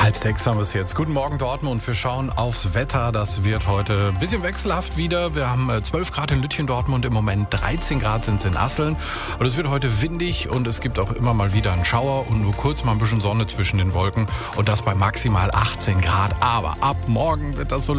5:30 haben wir es jetzt. Guten Morgen Dortmund. Wir schauen aufs Wetter. Das wird heute ein bisschen wechselhaft wieder. Wir haben 12 Grad in Lütchen, Dortmund. Im Moment 13 Grad sind es in Asseln. Und es wird heute windig und es gibt auch immer mal wieder einen Schauer und nur kurz mal ein bisschen Sonne zwischen den Wolken. Und das bei maximal 18 Grad. Aber ab morgen wird das so